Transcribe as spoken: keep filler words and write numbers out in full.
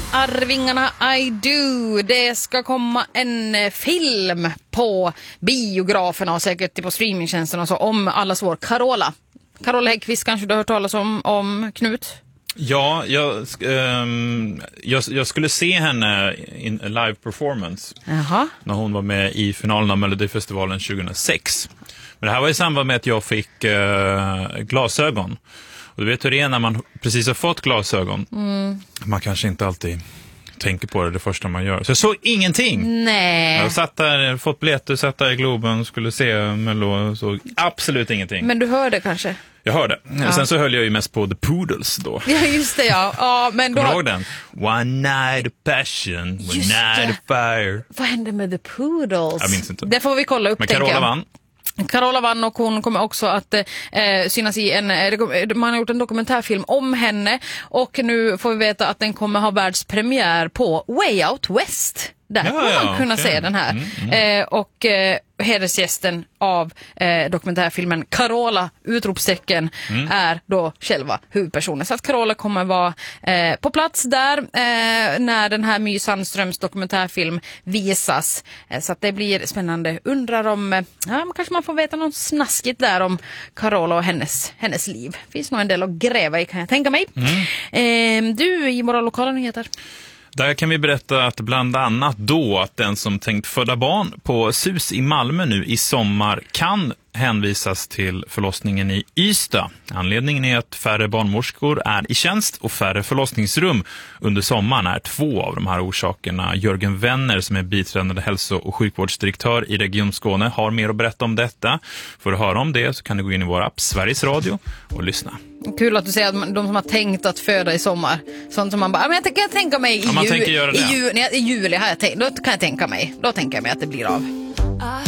Arvingarna I Do. Det ska komma en film på biograferna och säkert på streamingtjänsten och så om allas vår Carola. Carola Häggkvist kanske du har hört talas om, om Knut? Ja, jag, um, jag, jag skulle se henne i en live performance. Jaha. När hon var med i finalen av Melodifestivalen tjugohundrasex. Men det här var i samband med att jag fick uh, glasögon. Och du vet hur det är när man precis har fått glasögon. Mm. Man kanske inte alltid tänker på det det första man gör. Så jag såg ingenting. Nej. Jag satt där, fått biljetter, satt där i Globen, skulle se Mello, såg absolut ingenting. Men du hörde kanske? Jag hörde. Ja. Sen så höll jag ju mest på The Poodles då. Ja, just det, ja. ja men då... Kommer du ihåg den? One night of passion, one Just night det. of fire. Vad hände med The Poodles? Jag minns inte. Det får vi kolla upp, Men tänker Carola jag. vann. Carola vann och hon kommer också att eh, synas i en, man har gjort en dokumentärfilm om henne och nu får vi veta att den kommer ha världspremiär på Way Out West. Där Ja, kommer ja, man kunna okay. se den här. Mm, mm. Eh, och eh, hedersgästen av eh, dokumentärfilmen Carola, utropstecken, mm. är då själva huvudpersonen. Så att Carola kommer vara eh, på plats där eh, när den här My Sandströms dokumentärfilm visas. Eh, så att det blir spännande. Undrar om, eh, ja, kanske man får veta något snaskigt där om Carola och hennes, hennes liv. Finns nog en del att gräva i, kan jag tänka mig. Mm. Eh, du, i våra lokala nyheter. Där kan vi berätta att bland annat då att den som tänkt föda barn på S U S i Malmö nu i sommar kan hänvisas till förlossningen i Ystad. Anledningen är att färre barnmorskor är i tjänst och färre förlossningsrum under sommaren är två av de här orsakerna. Jörgen Wenner som är biträdande hälso- och sjukvårdsdirektör i Region Skåne har mer att berätta om detta. För att höra om det så kan du gå in i vår app Sveriges Radio och lyssna. Kul att du säger att de som har tänkt att föda i sommar, sånt som man bara, men jag tänker jag tänka mig i, ja, man ju, tänker göra det. i, ju, i juli har jag tänkt, då kan jag tänka mig, då tänker jag mig att det blir av.